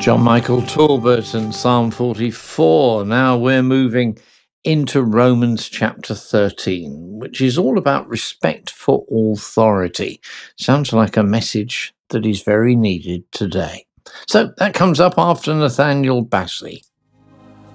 John Michael Talbot and Psalm 44. Now we're moving into Romans chapter 13, which is all about respect for authority. Sounds like a message that is very needed today. So that comes up after Nathaniel Bassey.